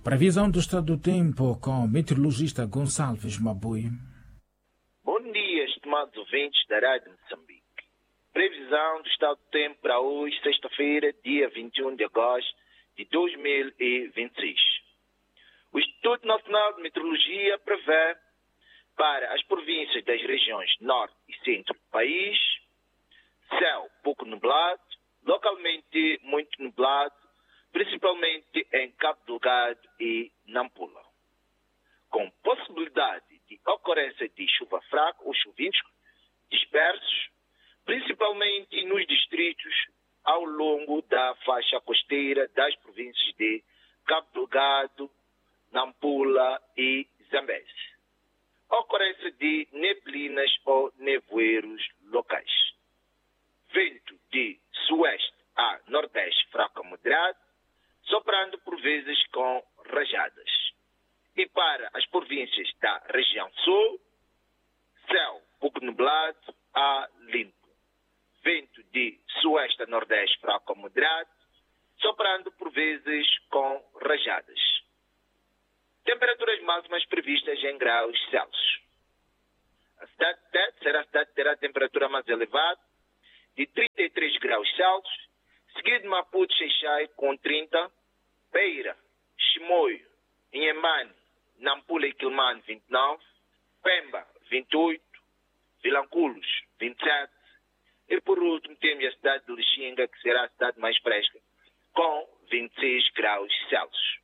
Previsão do estado do tempo com o meteorologista Gonçalves Mabui. Bom dia, estimados ouvintes da Rádio Moçambique. Previsão do estado do tempo para hoje, sexta-feira, dia 21 de agosto de 2026. O Instituto Nacional de Meteorologia prevê para as províncias das regiões norte e centro do país céu pouco nublado, localmente muito nublado, principalmente em Cabo Delgado e Nampula, com possibilidade de ocorrência de chuva fraca ou chuviscos dispersos, principalmente nos distritos ao longo da faixa costeira das províncias de Cabo Delgado, Nampula e Zambésia. Ocorrência de neblinas ou nevoeiros locais. Vento de sueste a nordeste fraco a moderado, soprando por vezes com rajadas. E para as províncias da região sul, céu pouco nublado a limpo. Vento de sueste a nordeste fraco a moderado, soprando por vezes com rajadas. Temperaturas máximas previstas em graus Celsius. A cidade de Tete será a cidade que terá a temperatura mais elevada, de 33 graus Celsius, seguido de Maputo Xai-Xai com 30, Beira, Chimoio, Inhemane, Nampula e Quilmane 29, Pemba 28, Vilanculos 27 e por último temos a cidade de Lixinga, que será a cidade mais fresca, com 26 graus Celsius.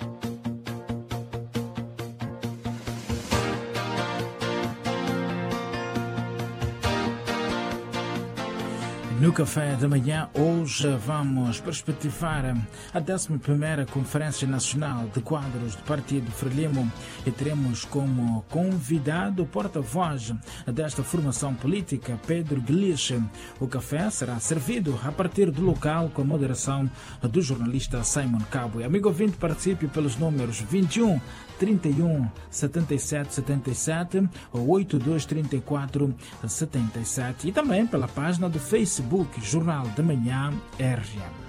No café da manhã, hoje vamos perspectivar a 11ª Conferência Nacional de Quadros do Partido Frelimo e teremos como convidado o porta-voz desta formação política, Pedro Gliche. O café será servido a partir do local com a moderação do jornalista Simon Cabo. Amigo ouvinte, participe pelos números 21 31 77 77 ou 82 34 77 e também pela página do Facebook Jornal da Manhã RGM.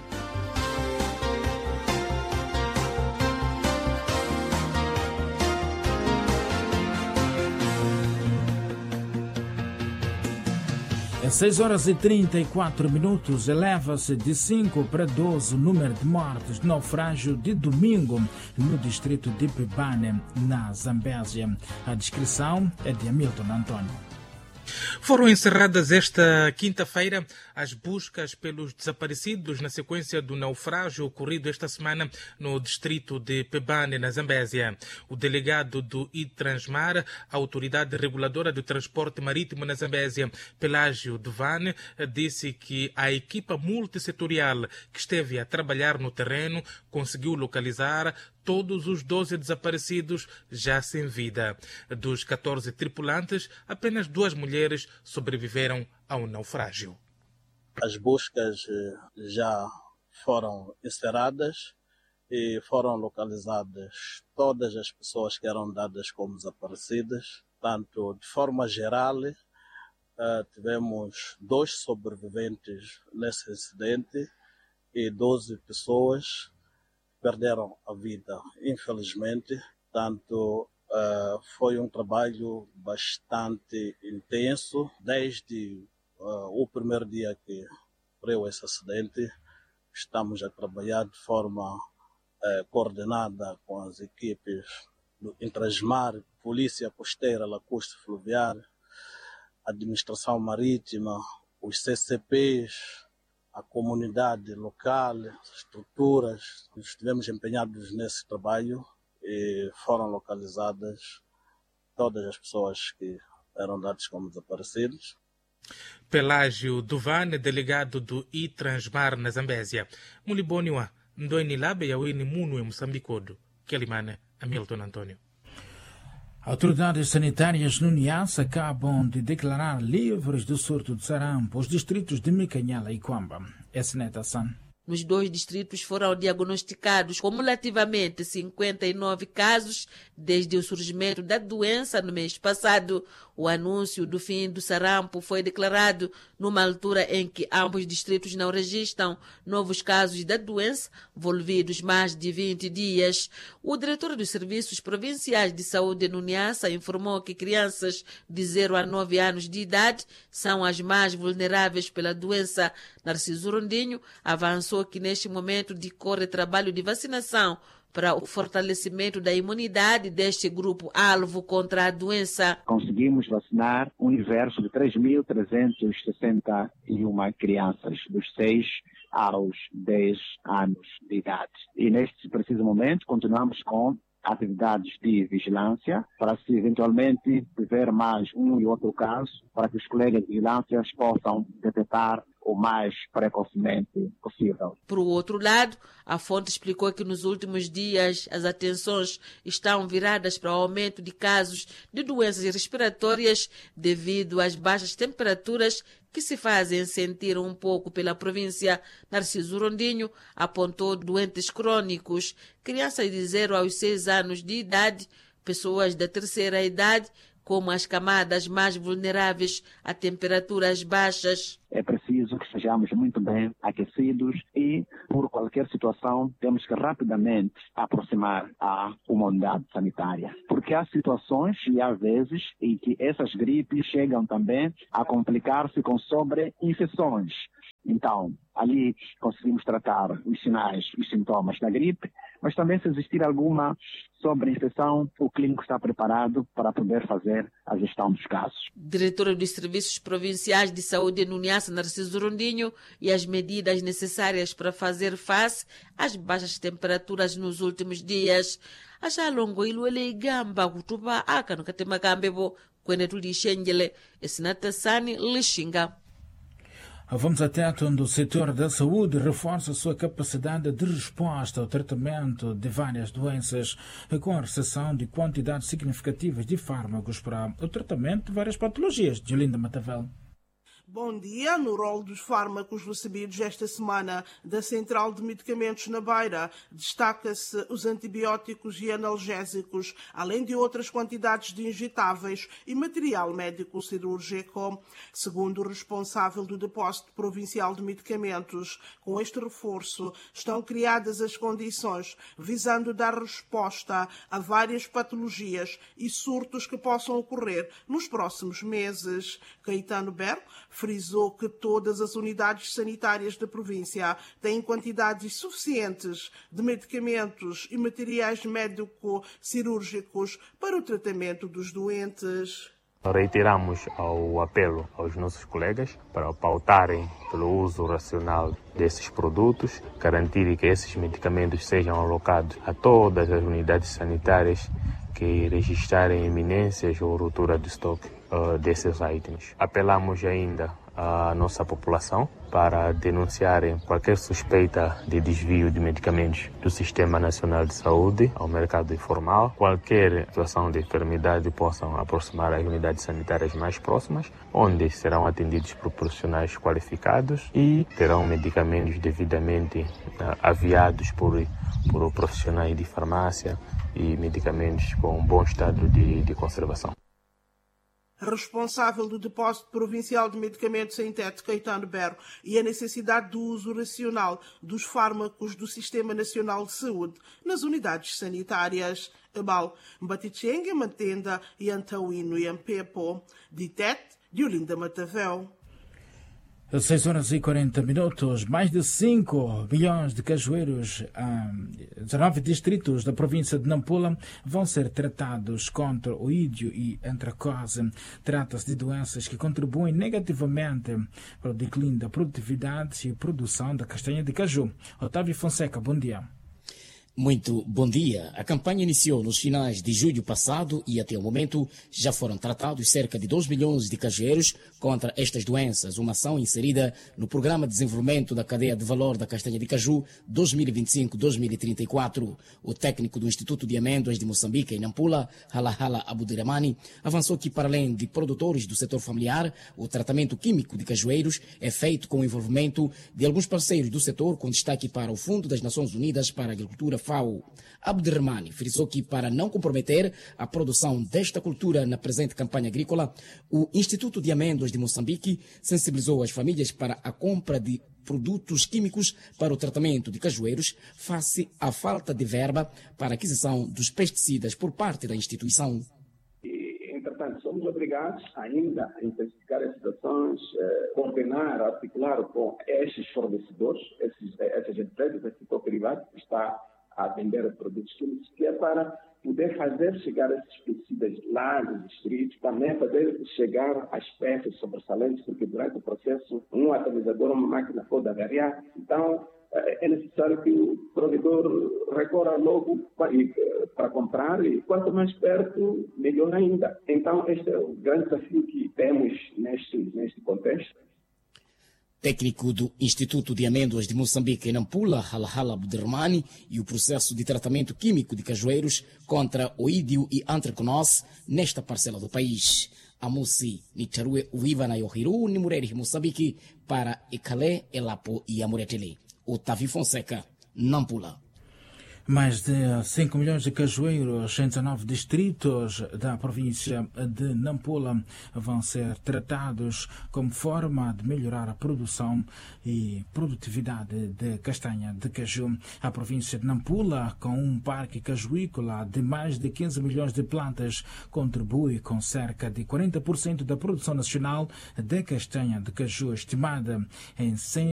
Às 6h34, eleva-se de 5 para 12 o número de mortes de naufrágio de domingo no distrito de Pebane, na Zambésia. A descrição é de Hamilton Antônio. Foram encerradas esta quinta-feira as buscas pelos desaparecidos na sequência do naufrágio ocorrido esta semana no distrito de Pebane, na Zambésia. O delegado do Itransmar, a autoridade reguladora do transporte marítimo na Zambésia, Pelágio Devane, disse que a equipa multissetorial que esteve a trabalhar no terreno conseguiu localizar todos os 12 desaparecidos já sem vida. Dos 14 tripulantes, apenas 2 mulheres sobreviveram ao naufrágio. As buscas já foram encerradas e foram localizadas todas as pessoas que eram dadas como desaparecidas. Tanto de forma geral, tivemos 2 sobreviventes nesse incidente e 12 pessoas perderam a vida, infelizmente. Tanto foi um trabalho bastante intenso. Desde o primeiro dia que ocorreu esse acidente, estamos a trabalhar de forma coordenada com as equipes do Intrasmar, Polícia Costeira, Lacustre Fluviária, Administração Marítima, os CCPs, a comunidade local, estruturas. Estivemos empenhados nesse trabalho e foram localizadas todas as pessoas que eram dadas como desaparecidos. Pelágio Devane, delegado do Itransmar na Zambésia. Muliboniwa, Ndoini Labe Yawini Munu em Moçambique, Kelimane, Hamilton Antônio. Autoridades sanitárias no Niassa acabam de declarar livres do surto de sarampo os distritos de Micanhela e Quamba. Nos 2 distritos foram diagnosticados cumulativamente 59 casos desde o surgimento da doença no mês passado. O anúncio do fim do sarampo foi declarado numa altura em que ambos distritos não registram novos casos da doença, envolvidos mais de 20 dias. O diretor dos Serviços Provinciais de Saúde no Niassa informou que crianças de 0 a 9 anos de idade são as mais vulneráveis pela doença. Narciso Rondinho avançou que neste momento decorre trabalho de vacinação para o fortalecimento da imunidade deste grupo-alvo contra a doença. Conseguimos vacinar um universo de 3.361 crianças dos 6 aos 10 anos de idade. E neste preciso momento continuamos com atividades de vigilância para se eventualmente tiver mais um e outro caso, para que os colegas de vigilância possam detectar o mais precocemente possível. Por outro lado, a fonte explicou que nos últimos dias as atenções estão viradas para o aumento de casos de doenças respiratórias devido às baixas temperaturas que se fazem sentir um pouco pela província. Narciso Rondinho apontou doentes crônicos, crianças de 0 aos 6 anos de idade, pessoas da terceira idade, como as camadas mais vulneráveis a temperaturas baixas. É preciso que estejamos muito bem aquecidos e, por qualquer situação, temos que rapidamente aproximar a uma unidade sanitária. Porque há situações e há vezes em que essas gripes chegam também a complicar-se com sobreinfecções. Então, ali conseguimos tratar os sinais e sintomas da gripe, mas também se existir alguma sobreinfecção, o clínico está preparado para poder fazer a gestão dos casos. Diretora dos Serviços Provinciais de Saúde no Niassa, Narciso Rondinho, e as medidas necessárias para fazer face às baixas temperaturas nos últimos dias. Achalongo iluele gamba kutuba aka no katema gambebo kwenetu lixengele esinatasani lixinga. Vamos atento onde o setor da saúde reforça a sua capacidade de resposta ao tratamento de várias doenças, com a recepção de quantidades significativas de fármacos para o tratamento de várias patologias. Jolinda Matavel. Bom dia. No rol dos fármacos recebidos esta semana da Central de Medicamentos na Beira, destaca-se os antibióticos e analgésicos, além de outras quantidades de injetáveis e material médico-cirúrgico. Segundo o responsável do Depósito Provincial de Medicamentos, com este reforço estão criadas as condições visando dar resposta a várias patologias e surtos que possam ocorrer nos próximos meses. Caetano Berro frisou que todas as unidades sanitárias da província têm quantidades suficientes de medicamentos e materiais médico-cirúrgicos para o tratamento dos doentes. Reiteramos ao apelo aos nossos colegas para pautarem pelo uso racional desses produtos, garantirem que esses medicamentos sejam alocados a todas as unidades sanitárias que registrarem iminências ou ruptura de estoque desses itens. Apelamos ainda à nossa população para denunciarem qualquer suspeita de desvio de medicamentos do Sistema Nacional de Saúde ao mercado informal. Qualquer situação de enfermidade possam aproximar as unidades sanitárias mais próximas, onde serão atendidos por profissionais qualificados e terão medicamentos devidamente aviados por profissionais de farmácia e medicamentos com bom estado de conservação. Responsável do Depósito Provincial de Medicamentos em Tete, Caetano Berro, e a necessidade do uso racional dos fármacos do Sistema Nacional de Saúde nas unidades sanitárias. Abal, Mbatichengue, Mantenda e Antauíno e Ampepo. De Tete, de Olinda Matavel. 6h40. Mais de 5 milhões de cajueiros, 19 distritos da província de Nampula vão ser tratados contra o ídio e antracose. Trata-se de doenças que contribuem negativamente para o declínio da produtividade e produção da castanha de caju. Otávio Fonseca, bom dia. Muito bom dia. A campanha iniciou nos finais de julho passado e até o momento já foram tratados cerca de 2 milhões de cajueiros contra estas doenças, uma ação inserida no Programa de Desenvolvimento da Cadeia de Valor da Castanha de Caju 2025-2034. O técnico do Instituto de Amêndoas de Moçambique, em Nampula, Halahala Abudiramani, avançou que, para além de produtores do setor familiar, o tratamento químico de cajueiros é feito com o envolvimento de alguns parceiros do setor, com destaque para o Fundo das Nações Unidas para a Agricultura FAO. Abderrahmane frisou que, para não comprometer a produção desta cultura na presente campanha agrícola, o Instituto de Amêndoas de Moçambique sensibilizou as famílias para a compra de produtos químicos para o tratamento de cajueiros, face à falta de verba para a aquisição dos pesticidas por parte da instituição. Entretanto, somos obrigados ainda a intensificar as situações, coordenar, articular com estes fornecedores, essas empresas, esse setor privado que está a vender produtos químicos, que é para poder fazer chegar esses pesticidas lá nos distritos, também fazer chegar as peças sobressalentes, porque durante o processo um atomizador, uma máquina pode avariar. Então, é necessário que o provedor recorra logo para comprar e quanto mais perto, melhor ainda. Então, este é o grande desafio que temos neste contexto. Técnico do Instituto de Amêndoas de Moçambique, em Nampula, Halhala Abderrahmane, e o processo de tratamento químico de cajueiros contra oídio e anthracnose nesta parcela do país. Amusi Nicharue Uiva na Yohiru, Nimureri, Moçambique, para Ecalé, Elapo e Amuretele. Otávio Fonseca, Nampula. Mais de 5 milhões de cajueiros em 19 distritos da província de Nampula vão ser tratados como forma de melhorar a produção e produtividade de castanha de caju. A província de Nampula, com um parque cajuícola de mais de 15 milhões de plantas, contribui com cerca de 40% da produção nacional de castanha de caju, estimada em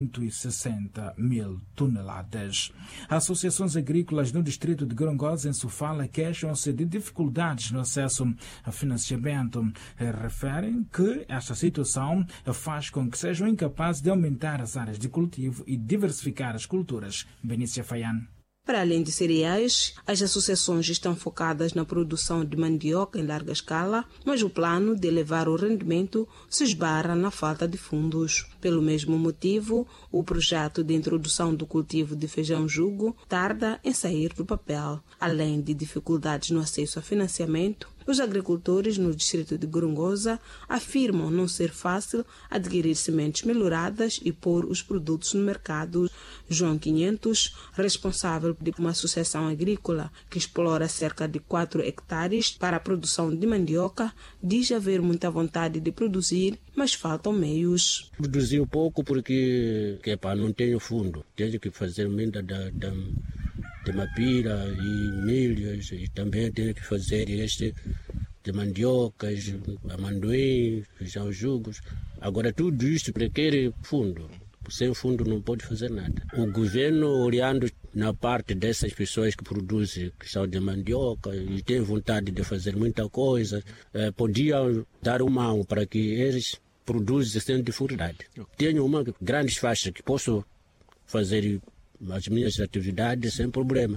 160 mil toneladas. Associações agrícolas no distrito de Gorongosa, em Sofala, queixam-se de dificuldades no acesso a financiamento. Referem que esta situação faz com que sejam incapazes de aumentar as áreas de cultivo e diversificar as culturas. Benícia Faian. Para além de cereais, as associações estão focadas na produção de mandioca em larga escala, mas o plano de elevar o rendimento se esbarra na falta de fundos. Pelo mesmo motivo, o projeto de introdução do cultivo de feijão-jugo tarda em sair do papel. Além de dificuldades no acesso a financiamento, os agricultores no distrito de Gorongosa afirmam não ser fácil adquirir sementes melhoradas e pôr os produtos no mercado. João 500, responsável de uma associação agrícola que explora cerca de 4 hectares para a produção de mandioca, diz haver muita vontade de produzir, mas faltam meios. Produzi um pouco porque não tenho fundo. Tenho que fazer emenda de mapira e milhos, e também tenho que fazer de mandiocas, amendoim, feijão jugos. Agora tudo isso requer fundo. Sem fundo não pode fazer nada. O governo, olhando na parte dessas pessoas que produzem, que são de mandioca e têm vontade de fazer muita coisa, podia dar uma mão para que eles produzam sem dificuldade. Tenho uma grande faixa que posso fazer as minhas atividades sem problema.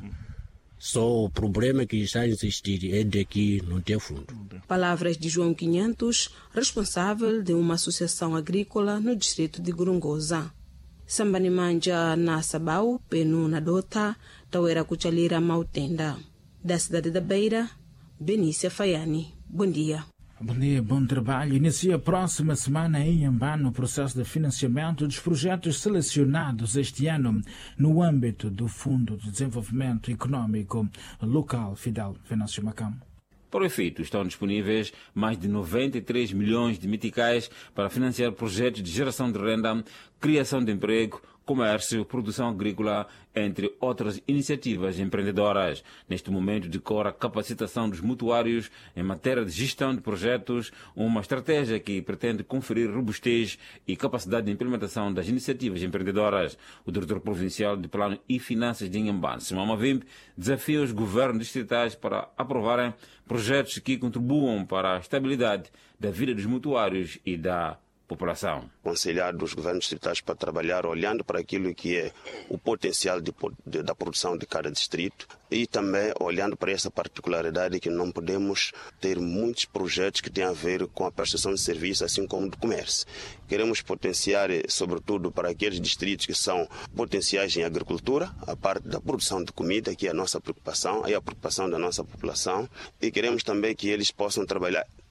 Só o problema que está a existir é de que não tem fundo. Palavras de João 500, responsável de uma associação agrícola no distrito de Gorongosa. Sambanimanja na Sabau, Penu na Dota, Tauera Cuchalira Mautenda. Da cidade da Beira, Benícia Faiani. Bom dia. Bom dia, bom trabalho. Inicia a próxima semana em Ambano o processo de financiamento dos projetos selecionados este ano no âmbito do Fundo de Desenvolvimento Econômico Local Fidel Venâncio Macam. Para o efeito, estão disponíveis mais de 93 milhões de meticais para financiar projetos de geração de renda, criação de emprego, comércio, produção agrícola, entre outras iniciativas empreendedoras. Neste momento decorre a capacitação dos mutuários em matéria de gestão de projetos, uma estratégia que pretende conferir robustez e capacidade de implementação das iniciativas empreendedoras. O diretor provincial de Plano e Finanças de Inhambane, Simão Mavimbe, desafia os governos distritais para aprovarem projetos que contribuam para a estabilidade da vida dos mutuários e da população. Aconselhar os governos distritais para trabalhar olhando para aquilo que é o potencial da produção de cada distrito e também olhando para essa particularidade que não podemos ter muitos projetos que têm a ver com a prestação de serviço, assim como do comércio. Queremos potenciar, sobretudo, para aqueles distritos que são potenciais em agricultura, a parte da produção de comida, que é a nossa preocupação, é a preocupação da nossa população, e queremos também que eles possam trabalhar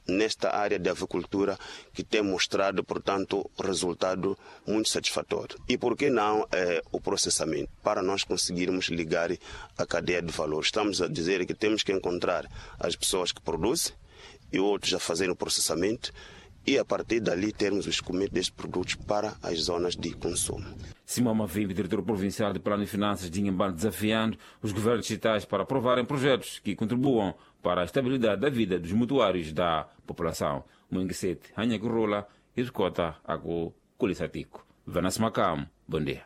nesta área de avicultura que tem mostrado, portanto, resultado muito satisfatório. E por que não o processamento? Para nós conseguirmos ligar a cadeia de valor. Estamos a dizer que temos que encontrar as pessoas que produzem e outros a fazerem o processamento e a partir dali termos o escoamento destes produtos para as zonas de consumo. Simão Mavibe, diretor provincial de Plano e Finanças de Inhambane, desafiando os governos distritais para aprovarem projetos que contribuam para a estabilidade da vida dos mutuários da população. Moenguesete, Hanha Gurula, Irkota, Ago, Kulisatico. Vanessa Macam, bom dia.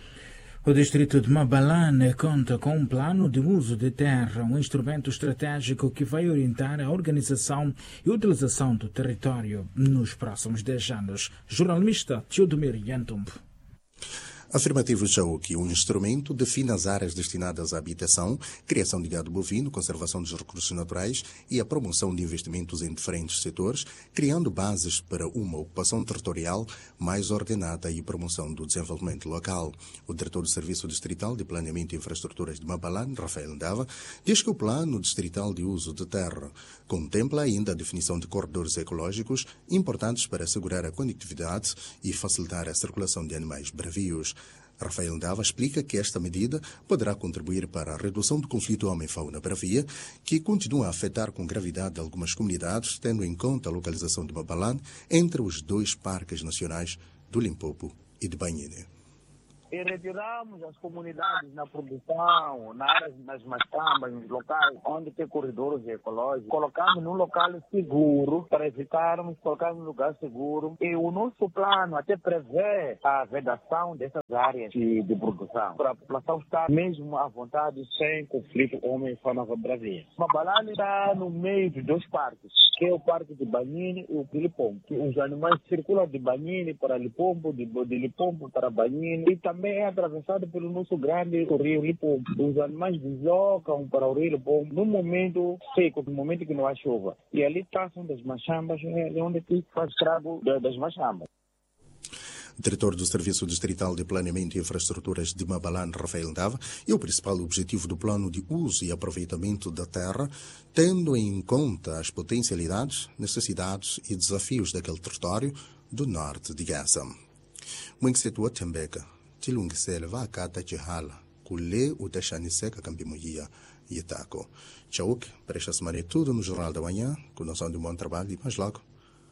O distrito de Mabalane conta com um plano de uso de terra, um instrumento estratégico que vai orientar a organização e utilização do território nos próximos 10 anos. Jornalista Teodomir Yantumbo. Afirmativo Chauki, um instrumento define as áreas destinadas à habitação, criação de gado bovino, conservação dos recursos naturais e a promoção de investimentos em diferentes setores, criando bases para uma ocupação territorial mais ordenada e promoção do desenvolvimento local. O diretor do Serviço Distrital de Planeamento e Infraestruturas de Mabalane, Rafael Ndava, diz que o Plano Distrital de Uso de Terra contempla ainda a definição de corredores ecológicos importantes para assegurar a conectividade e facilitar a circulação de animais bravios. Rafael Ndava explica que esta medida poderá contribuir para a redução do conflito homem-fauna bravia, que continua a afetar com gravidade algumas comunidades, tendo em conta a localização de Mabalane entre os 2 parques nacionais do Limpopo e de Banhine. E retiramos as comunidades na produção, nas mastambas, nos locais onde tem corredores ecológicos, colocamos num local seguro, para evitarmos colocar num lugar seguro. E o nosso plano até prevê a vedação dessas áreas de produção, para a população estar mesmo à vontade, sem conflito homem-fauna bravia. Mabalane está no meio de 2 parques, que é o parque de Banhine e o de Lipombo. Os animais circulam de Banhine para Lipombo, de Lipombo para Banhine, e também é atravessado pelo nosso grande rio Lipombo. Os animais deslocam para o rio Lipombo no momento seco, no momento que não há chuva. E ali passam das machambas, é onde faz estrago das machambas. Diretor do Serviço Distrital de Planeamento e Infraestruturas de Mabalane, Rafael Ndava, e o principal objetivo do plano de uso e aproveitamento da terra, tendo em conta as potencialidades, necessidades e desafios daquele território do norte de Gaza. Mwengisetu Watembeka, Tilungisele Vakata Chihala, Kule Utashaniseca Cambimuia e Itaco. Tchauk, para esta semana é tudo no Jornal da Manhã, com noção de um bom trabalho e mais logo.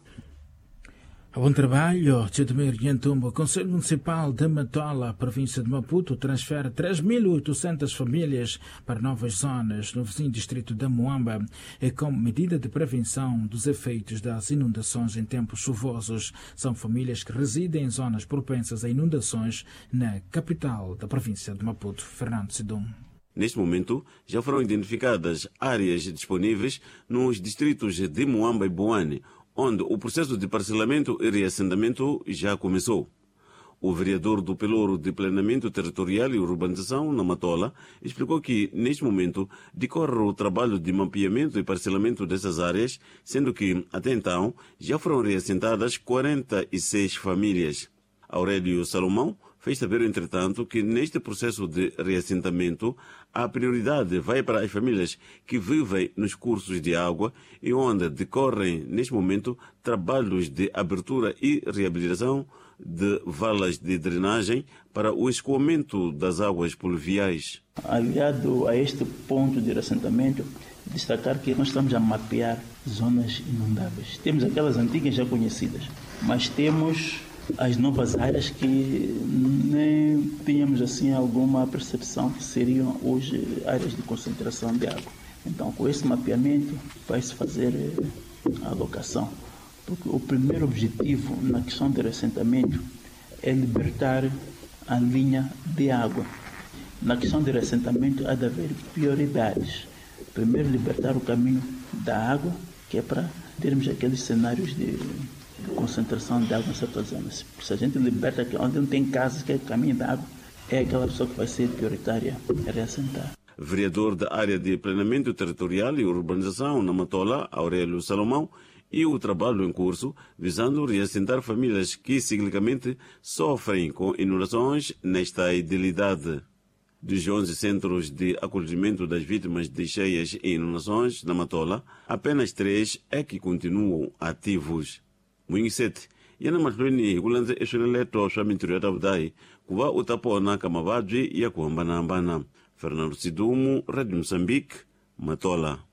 Bom trabalho, Teodomir Yantumbo. O Conselho Municipal de Matola, província de Maputo, transfere 3.800 famílias para novas zonas no vizinho distrito da Moamba, como medida de prevenção dos efeitos das inundações em tempos chuvosos. São famílias que residem em zonas propensas a inundações na capital da província de Maputo. Fernando Sidum. Neste momento, já foram identificadas áreas disponíveis nos distritos de Moamba e Boane, onde o processo de parcelamento e reassentamento já começou. O vereador do Pelouro de Planeamento Territorial e Urbanização, na Matola, explicou que, neste momento, decorre o trabalho de mapeamento e parcelamento dessas áreas, sendo que, até então, já foram reassentadas 46 famílias. Aurélio Salomão fez saber, entretanto, que neste processo de reassentamento a prioridade vai para as famílias que vivem nos cursos de água e onde decorrem, neste momento, trabalhos de abertura e reabilitação de valas de drenagem para o escoamento das águas pluviais. Aliado a este ponto de reassentamento, destacar que nós estamos a mapear zonas inundáveis. Temos aquelas antigas já conhecidas, mas temos as novas áreas que nem tínhamos assim alguma percepção que seriam hoje áreas de concentração de água. Então, com esse mapeamento vai-se fazer a alocação, porque o primeiro objetivo na questão de reassentamento é libertar a linha de água. Na questão de reassentamento há de haver prioridades. Primeiro, libertar o caminho da água, que é para termos aqueles cenários de concentração de água em certas zonas. Se a gente liberta onde não tem casas, que é o caminho da água, é aquela pessoa que vai ser prioritária a reassentar. Vereador da área de Planeamento Territorial e Urbanização, na Matola, Aurélio Salomão, e o trabalho em curso visando reassentar famílias que ciclicamente sofrem com inundações nesta idilidade. Dos 11 centros de acolhimento das vítimas de cheias e inundações na Matola, apenas 3 é que continuam ativos. Muingisete, yana mahlweni kulanze esweleletwa swa mintirho ya tavudai ku va u ta pona ka mavabyi ya ku hambanahambana. Fernando Sidumu, Radio Moçambique, Matola.